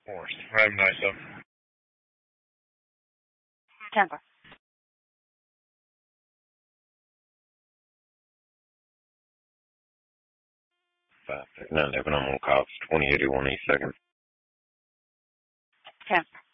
course. Have a nice one. Denver. 53911, I'm on call 2081 East 2nd. Denver.